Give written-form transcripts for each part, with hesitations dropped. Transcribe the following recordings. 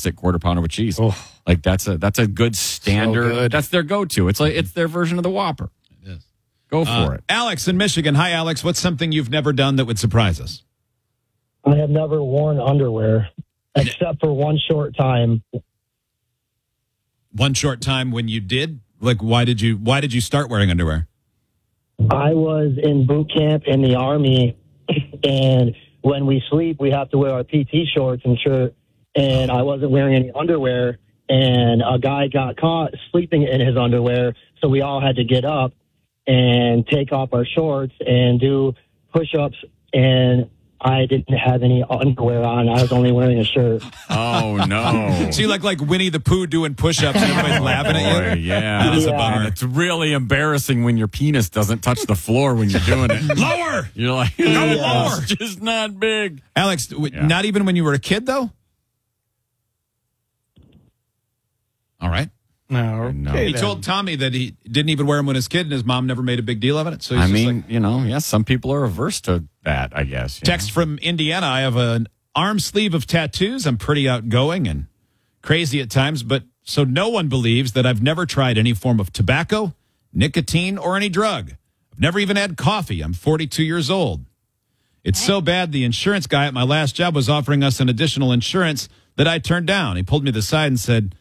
classic quarter pounder with cheese. Oh. Like that's a good standard. So good. That's their go-to. It's their version of the Whopper. It is. Go for it. Alex in Michigan. Hi, Alex. What's something you've never done that would surprise us? I have never worn underwear except for one short time. One short time when you did? Like, why did you start wearing underwear? I was in boot camp in the Army, and when we sleep, we have to wear our PT shorts and shirt, and I wasn't wearing any underwear, and a guy got caught sleeping in his underwear, so we all had to get up and take off our shorts and do push-ups, and I didn't have any underwear on. I was only wearing a shirt. Oh, no. So you look like Winnie the Pooh doing push-ups and everybody's laughing at Boy, you? yeah. That is a Yeah. bummer. It's really embarrassing when your penis doesn't touch the floor when you're doing it. Lower! You're like, lower. it's just not big. Alex, not even when you were a kid, though? All right. No. No. Okay, He then. told Tommy that he didn't even wear them when he was a kid, and his mom never made a big deal of it. So he's I just mean, like, you know, yes, some people are averse to that, I guess. you text from Indiana. I have an arm sleeve of tattoos. I'm pretty outgoing and crazy at times, but so no one believes that I've never tried any form of tobacco, nicotine, or any drug. I've never even had coffee. I'm 42 years old. It's so bad the insurance guy at my last job was offering us an additional insurance that I turned down. He pulled me to the side and said,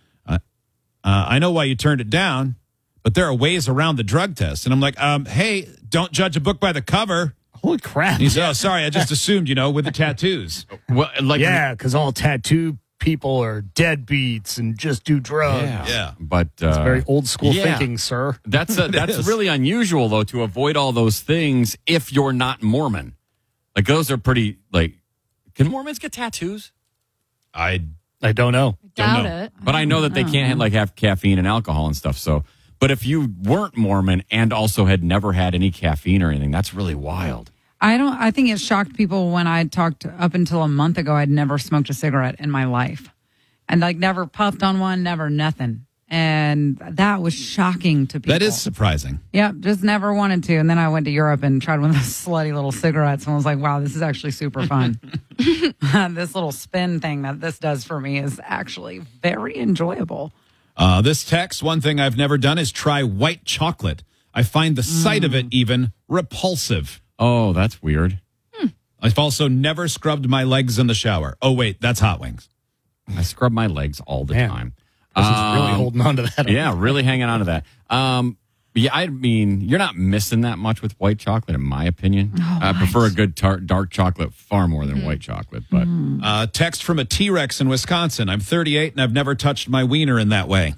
I know why you turned it down, but there are ways around the drug test. And I'm like, hey, don't judge a book by the cover. Holy crap. He said, oh, sorry, I just assumed, with the tattoos. know. Well, like, Yeah, because all tattoo people are deadbeats and just do drugs. Yeah. But It's very old school yeah. thinking, sir. that's is. really unusual, though, to avoid all those things if you're not Mormon. Like, those are pretty, like, can Mormons get tattoos? I don't know. Doubt know. it. But I know that they can't like have caffeine and alcohol and stuff. So, but if you weren't Mormon and also had never had any caffeine or anything, that's really wild. I think it shocked people when I talked up until a month ago. I'd never smoked a cigarette in my life and like never puffed on one, never nothing. And that was shocking to people. That is surprising. Yep, just never wanted to. And then I went to Europe and tried one of those slutty little cigarettes and was like, wow, this is actually super fun. This little spin thing that this does for me is actually very enjoyable. This text, one thing I've never done is try white chocolate. I find the sight of it even repulsive. Oh, that's weird. I've also never scrubbed my legs in the shower. Oh, wait, that's hot wings. I scrub my legs all the Man. time. This is really holding on to that. Yeah, really hanging on to that. Yeah, I mean, you're not missing that much with white chocolate, in my opinion. I prefer a good dark chocolate far more than white chocolate. But Text from a T-Rex in Wisconsin. I'm 38 and I've never touched my wiener in that way.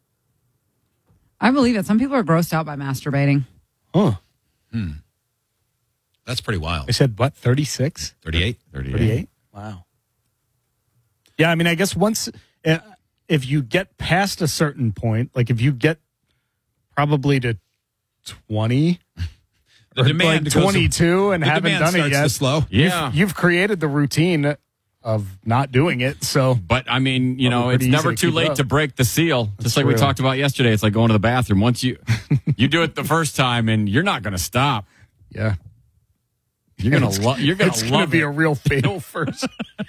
I believe it. Some people are grossed out by masturbating. Huh. That's pretty wild. I said, what, 36? 38? 38? Wow. Yeah, I mean, I guess once, if you get past a certain point, like if you get probably to 20, The or demand like goes- 22 and the haven't demand done it starts yet, to slow. Yeah. you've created the routine of not doing it. So But I mean, you know, Probably it's pretty never easy to too keep late up. to break the seal. Just like we true. talked about yesterday. It's like going to the bathroom. Once you do it the first time, and you're not going to stop. yeah, You're gonna love. You're gonna it's going to love be it. a real fatal first.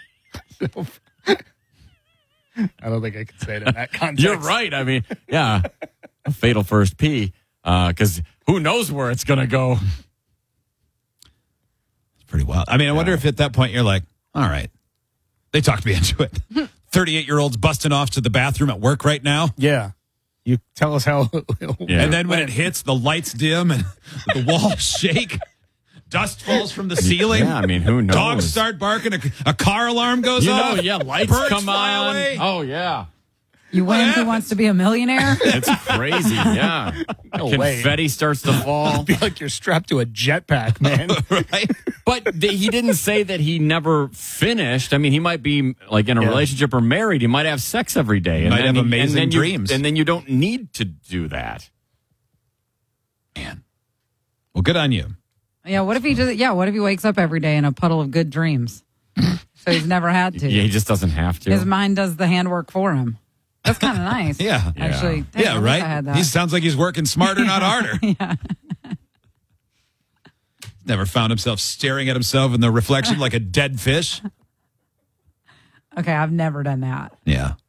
I don't think I can say it in that context. You're right. I mean, yeah, a fatal first pee. Because who knows where it's gonna go? It's pretty wild. I mean, I wonder if at that point you're like, all right, they talked me into it. 38-year-olds busting off to the bathroom at work right now. Yeah. You tell us how. Yeah. And then when it hits, the lights dim and the walls shake. Dust falls from the ceiling. Yeah, I mean, who knows? Dogs start barking. A car alarm goes You off. know, yeah, lights Birds come fly on. away. Oh yeah, You win Who Wants to Be a Millionaire? it's crazy. Yeah, No way. confetti starts to fall. I feel like you're strapped to a jetpack, man. Right? But he didn't say that he never finished. I mean, he might be like in a Yeah. relationship or married. He might have sex every day. And Might then have amazing dreams. And then you don't need to do that. Man. Well, good on you. Yeah, what if he just what if he wakes up every day in a puddle of good dreams? So he's never had to. Yeah, he just doesn't have to. His mind does the handwork for him. That's kind of nice. Yeah. Actually. Dang, I Yeah, wish I right? had that. He sounds like he's working smarter, not harder. Never found himself staring at himself in the reflection like a dead fish. Okay, I've never done that. Yeah.